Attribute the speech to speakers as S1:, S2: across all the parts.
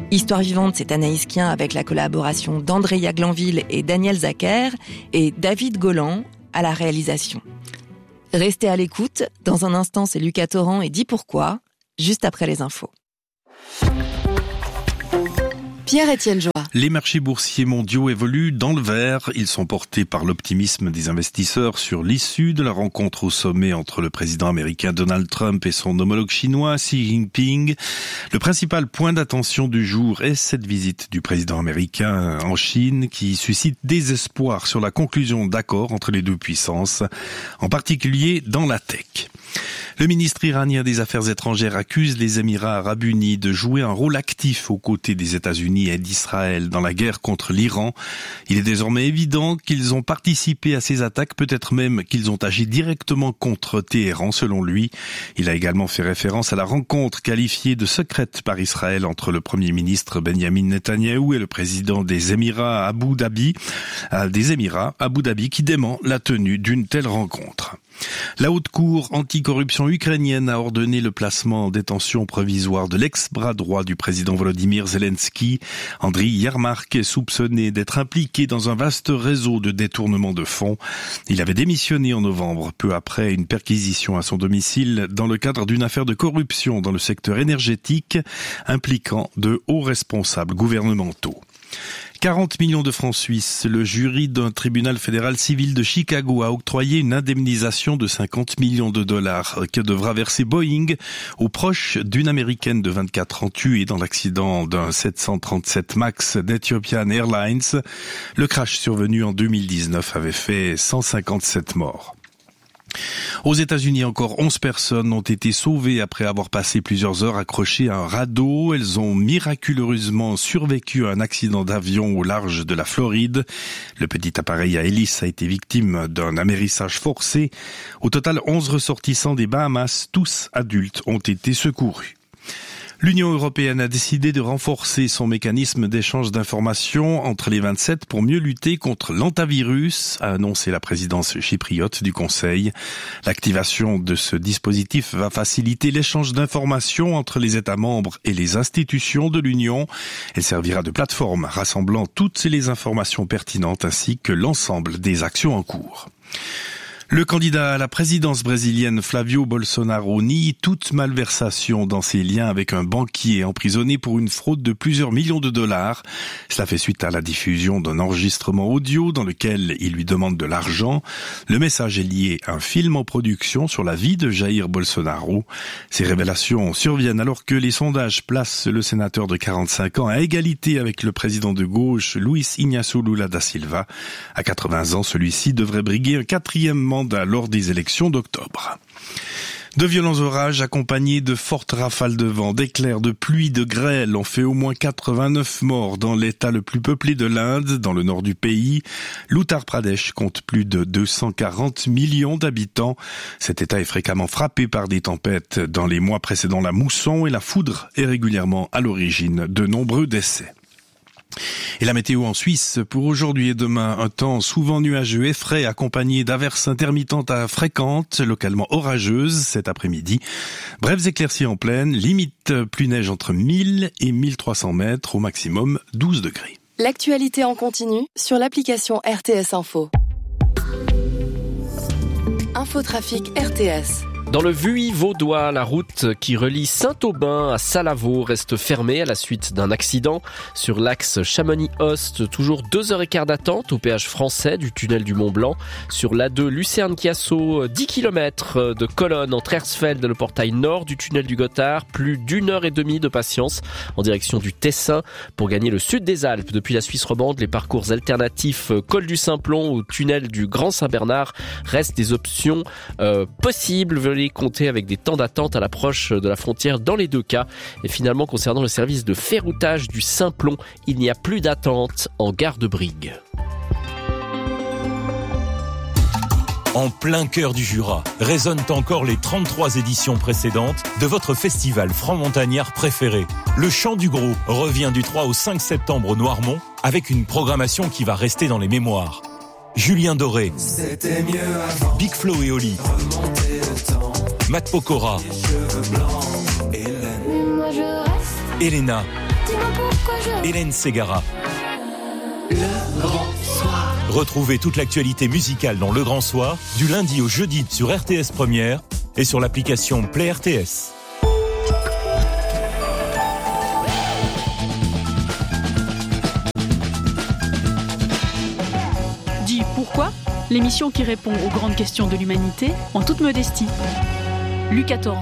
S1: Histoire vivante, c'est Anaïs Kien avec la collaboration d'Andrea Glanville et Daniel Zacher et David Golan à la réalisation. Restez à l'écoute. Dans un instant, c'est Lucas Torrent et Dis pourquoi, juste après les infos. Pierre-Étienne Joie.
S2: Les marchés boursiers mondiaux évoluent dans le vert. Ils sont portés par l'optimisme des investisseurs sur l'issue de la rencontre au sommet entre le président américain Donald Trump et son homologue chinois Xi Jinping. Le principal point d'attention du jour est cette visite du président américain en Chine qui suscite des espoirs sur la conclusion d'accords entre les deux puissances, en particulier dans la tech. Le ministre iranien des Affaires étrangères accuse les Émirats arabes unis de jouer un rôle actif aux côtés des États-Unis et d'Israël dans la guerre contre l'Iran. Il est désormais évident qu'ils ont participé à ces attaques, peut-être même qu'ils ont agi directement contre Téhéran, selon lui. Il a également fait référence à la rencontre qualifiée de secrète par Israël entre le Premier ministre Benjamin Netanyahou et le président des Émirats Abu Dhabi, qui dément la tenue d'une telle rencontre. La haute cour anticorruption ukrainienne a ordonné le placement en détention provisoire de l'ex-bras droit du président Volodymyr Zelensky. Andriy Yermak est soupçonné d'être impliqué dans un vaste réseau de détournement de fonds. Il avait démissionné en novembre, peu après une perquisition à son domicile dans le cadre d'une affaire de corruption dans le secteur énergétique impliquant de hauts responsables gouvernementaux. 40 millions de francs suisses. Le jury d'un tribunal fédéral civil de Chicago a octroyé une indemnisation de 50 millions de dollars que devra verser Boeing aux proches d'une Américaine de 24 ans tuée dans l'accident d'un 737 MAX d'Ethiopian Airlines. Le crash survenu en 2019 avait fait 157 morts. Aux États-Unis, encore 11 personnes ont été sauvées après avoir passé plusieurs heures accrochées à un radeau. Elles ont miraculeusement survécu à un accident d'avion au large de la Floride. Le petit appareil à hélice a été victime d'un amérissage forcé. Au total, 11 ressortissants des Bahamas, tous adultes, ont été secourus. L'Union européenne a décidé de renforcer son mécanisme d'échange d'informations entre les 27 pour mieux lutter contre l'hantavirus, a annoncé la présidence chypriote du Conseil. L'activation de ce dispositif va faciliter l'échange d'informations entre les États membres et les institutions de l'Union. Elle servira de plateforme rassemblant toutes les informations pertinentes ainsi que l'ensemble des actions en cours. Le candidat à la présidence brésilienne Flavio Bolsonaro nie toute malversation dans ses liens avec un banquier emprisonné pour une fraude de plusieurs millions de dollars. Cela fait suite à la diffusion d'un enregistrement audio dans lequel il lui demande de l'argent. Le message est lié à un film en production sur la vie de Jair Bolsonaro. Ces révélations surviennent alors que les sondages placent le sénateur de 45 ans à égalité avec le président de gauche Luiz Inácio Lula da Silva. À 80 ans, celui-ci devrait briguer un 4e mandat lors des élections d'octobre. De violents orages accompagnés de fortes rafales de vent, d'éclairs, de pluie, de grêle ont fait au moins 89 morts dans l'état le plus peuplé de l'Inde, dans le nord du pays. L'Uttar Pradesh compte plus de 240 millions d'habitants. Cet état est fréquemment frappé par des tempêtes. Dans les mois précédant la mousson et la foudre est régulièrement à l'origine de nombreux décès. Et la météo en Suisse pour aujourd'hui et demain, un temps souvent nuageux et frais accompagné d'averses intermittentes à fréquentes, localement orageuses cet après-midi. Brèves éclaircies en plaine, limite pluie neige entre 1000 et 1300 mètres, au maximum 12 degrés.
S3: L'actualité en continu sur l'application RTS Info. Infotrafic RTS.
S4: Dans le Vuilly vaudois, la route qui relie Saint-Aubin à Salavaux reste fermée à la suite d'un accident. Sur l'axe Chamonix-Ost, toujours 2h15 d'attente au péage français du tunnel du Mont-Blanc. Sur l'A2 Lucerne-Chiasso, 10 km de colonne entre Hersfeld et le portail nord du tunnel du Gothard. Plus d'1h30 de patience en direction du Tessin. Pour gagner le sud des Alpes depuis la Suisse romande, les parcours alternatifs Col du Simplon ou tunnel du Grand Saint-Bernard restent des options possibles. Compter avec des temps d'attente à l'approche de la frontière dans les deux cas. Et finalement, concernant le service de ferroutage du Simplon, il n'y a plus d'attente en gare de Brigue.
S5: En plein cœur du Jura, résonnent encore les 33 éditions précédentes de votre festival franc-montagnard préféré. Le Chant du Gros revient du 3 au 5 septembre au Noirmont avec une programmation qui va rester dans les mémoires. Julien Doré, Big Flo et Oli, Matt Pokora, Elena, Hélène Ségara.
S6: Le Grand Soir.
S5: Retrouvez toute l'actualité musicale dans Le Grand Soir, du lundi au jeudi sur RTS Première et sur l'application Play RTS.
S7: Dis pourquoi ? L'émission qui répond aux grandes questions de l'humanité en toute modestie. Lucas Torrent.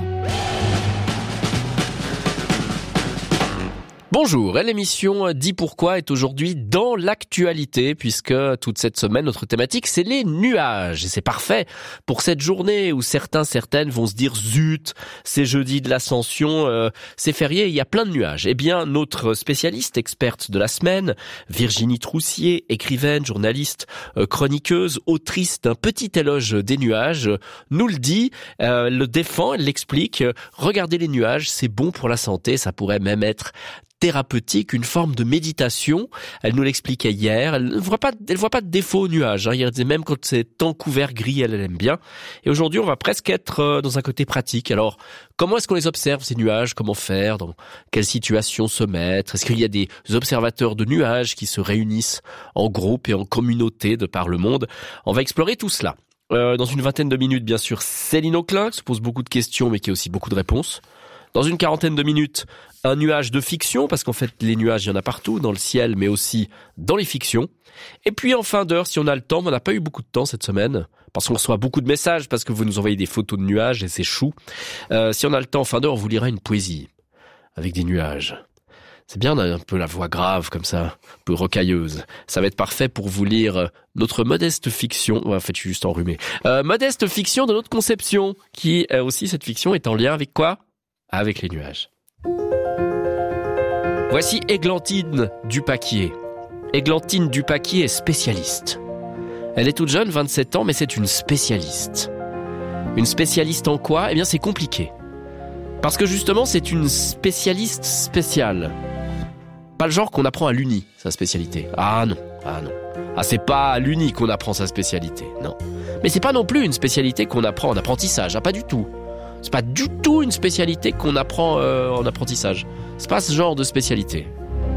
S4: Bonjour, l'émission Dis pourquoi est aujourd'hui dans l'actualité puisque toute cette semaine notre thématique c'est les nuages et c'est parfait pour cette journée où certaines vont se dire zut, c'est jeudi de l'Ascension, c'est férié, il y a plein de nuages. Eh bien notre spécialiste experte de la semaine, Virginie Troussier, écrivaine, journaliste, chroniqueuse, autrice d'un petit éloge des nuages, nous le dit, le défend, elle l'explique, regardez les nuages, c'est bon pour la santé, ça pourrait même être thérapeutique, une forme de méditation. Elle nous l'expliquait hier. Elle voit pas de défaut aux nuages. Il disait même quand c'est temps couvert gris, elle aime bien. Et aujourd'hui, on va presque être dans un côté pratique. Alors, comment est-ce qu'on les observe, ces nuages? Comment faire? Dans quelle situation se mettre? Est-ce qu'il y a des observateurs de nuages qui se réunissent en groupe et en communauté de par le monde? On va explorer tout cela. Dans une vingtaine de minutes, bien sûr, Céline Auclin, qui se pose beaucoup de questions, mais qui a aussi beaucoup de réponses. Dans une quarantaine de minutes, un nuage de fiction, parce qu'en fait, les nuages, il y en a partout, dans le ciel, mais aussi dans les fictions. Et puis, en fin d'heure, si on a le temps, mais on n'a pas eu beaucoup de temps cette semaine, parce qu'on reçoit beaucoup de messages, parce que vous nous envoyez des photos de nuages, et c'est chou. Si on a le temps, en fin d'heure, on vous lira une poésie, avec des nuages. C'est bien, on a un peu la voix grave, comme ça, un peu rocailleuse. Ça va être parfait pour vous lire notre modeste fiction. En fait, je suis juste enrhumé. Modeste fiction de notre conception, qui, aussi, cette fiction est en lien avec quoi? Avec les nuages. Voici Églantine Dupaquier. Églantine Dupaquier est spécialiste. Elle est toute jeune, 27 ans, mais c'est une spécialiste. Une spécialiste en quoi? Eh bien, c'est compliqué. Parce que justement, c'est une spécialiste spéciale. Pas le genre qu'on apprend à l'Uni, sa spécialité. Ah non. Ah, c'est pas à l'Uni qu'on apprend sa spécialité, non. Mais c'est pas non plus une spécialité qu'on apprend en apprentissage, pas du tout. C'est pas du tout une spécialité qu'on apprend en apprentissage. C'est pas ce genre de spécialité.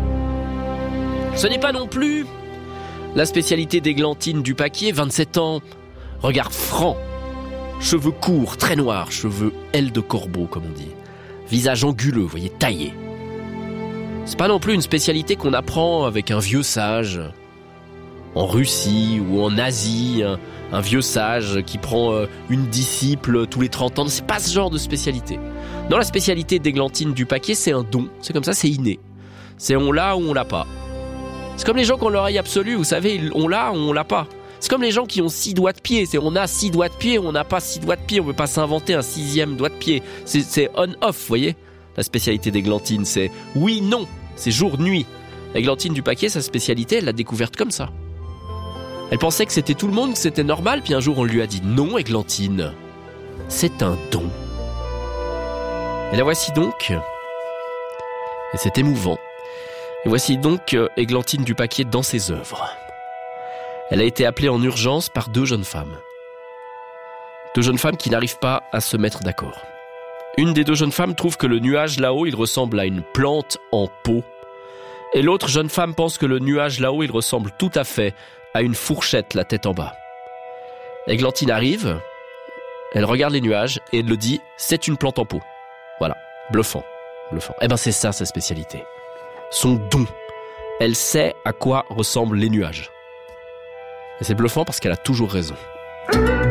S4: Ce n'est pas non plus la spécialité d'Églantine Dupaquier, 27 ans, regard franc, cheveux courts, très noirs, cheveux ailes de corbeau comme on dit, visage anguleux, vous voyez, taillé. C'est pas non plus une spécialité qu'on apprend avec un vieux sage en Russie ou en Asie, un vieux sage qui prend une disciple tous les 30 ans. C'est pas ce genre de spécialité. Non, la spécialité d'Églantine Dupaquier, c'est un don. C'est comme ça, c'est inné. C'est on l'a ou on l'a pas. C'est comme les gens qui ont l'oreille absolue, vous savez, on l'a ou on l'a pas. C'est comme les gens qui ont 6 doigts de pied. C'est on a 6 doigts de pied ou on n'a pas 6 doigts de pied. On peut pas s'inventer un 6e doigt de pied. C'est on-off, vous voyez. La spécialité d'Églantine, c'est oui, non. C'est jour-nuit. Églantine Dupaquier, sa spécialité, elle l'a découverte comme ça. Elle pensait que c'était tout le monde, que c'était normal, puis un jour on lui a dit non, Églantine, c'est un don. Et la voici donc, et c'est émouvant, et voici donc Églantine Dupaquier dans ses œuvres. Elle a été appelée en urgence par 2 jeunes femmes. 2 jeunes femmes qui n'arrivent pas à se mettre d'accord. Une des 2 jeunes femmes trouve que le nuage là-haut, il ressemble à une plante en pot. Et l'autre jeune femme pense que le nuage là-haut, il ressemble tout à fait à une fourchette, la tête en bas. Églantine arrive, elle regarde les nuages et elle le dit, c'est une plante en pot. Voilà, bluffant. Eh ben c'est ça sa spécialité. Son don. Elle sait à quoi ressemblent les nuages. Et c'est bluffant parce qu'elle a toujours raison.